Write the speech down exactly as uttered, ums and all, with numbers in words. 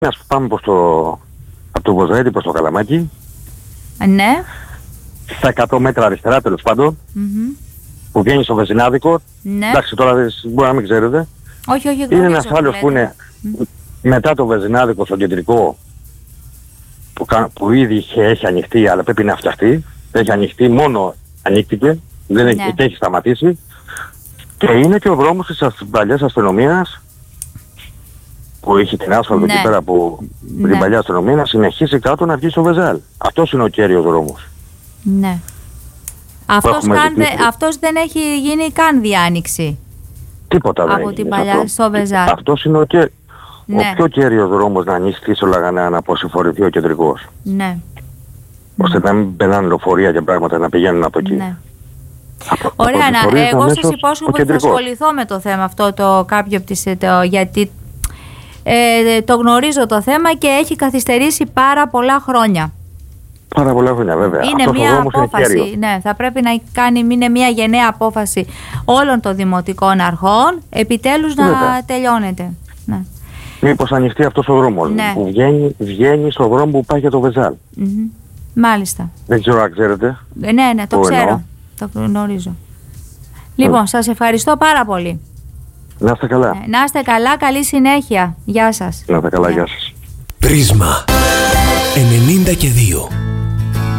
Ας πάμε προς το, από το Βοζαίδη προς το Καλαμάκι. Ναι. Στα εκατό μέτρα αριστερά, τέλος πάντων, Mm-hmm. που βγαίνει στο Βεζινάδικο. Ναι. Εντάξει, τώρα δεν, μπορεί να μην ξέρετε. Όχι, όχι, Είναι ένας άλλος που είναι mm. μετά το Βεζινάδικο στο κεντρικό, που, που ήδη είχε, έχει ανοιχτεί, αλλά πρέπει να φτιαχτεί. Έχει ανοιχτεί, μόνο ανοίχτηκε, δεν έχει, ναι. έχει σταματήσει. Και είναι και ο δρόμος της παλιάς αστυνομίας, που είχε την άσφαλτο ναι. εκεί πέρα που ναι. την παλιά αστυνομία, να συνεχίσει κάτω να βγει στο Βεζάλ. Αυτός είναι ο κέριος δρόμος. Ναι. Αυτός, καν, δε, αυτός δεν έχει γίνει καν διάνοιξη. Τίποτα δεν από την παλιά αυτό. Στο Βεζάλ. Αυτός είναι ο, κέ, ναι. ο πιο κέριος δρόμος να ανοίξει στο Λαγανά, να αποσυμφορηθεί ο κεντρικός. Ναι. Ώστε να μην περνάνε λεωφορεία και πράγματα να πηγαίνουν από εκεί. Ναι. Από, Ωραία, να, εγώ σας υπόσχομαι ότι θα ασχοληθώ με το θέμα αυτό το κάποιο το, γιατί ε, το γνωρίζω το θέμα και έχει καθυστερήσει πάρα πολλά χρόνια. Πάρα πολλά χρόνια βέβαια. Είναι αυτός μια απόφαση, ναι, θα πρέπει να κάνει, είναι μια γενναία απόφαση όλων των δημοτικών αρχών, επιτέλους να βέβαια. τελειώνεται. Ναι. Μήπως ανοιχτεί αυτός ο δρόμος ναι. που βγαίνει, βγαίνει στο δρόμο που πάει για το Βεζάλ. Mm-hmm. Μάλιστα. Δεν ξέρω αν ξέρετε. Ναι, ναι, το ξέρω. Εννοώ. Το γνωρίζω. Λοιπόν, mm. σας ευχαριστώ πάρα πολύ. Να είστε καλά. Να είστε καλά, καλή συνέχεια. Γεια σας. Να είστε καλά, γεια σας. Πρίσμα ενενήντα και δύο.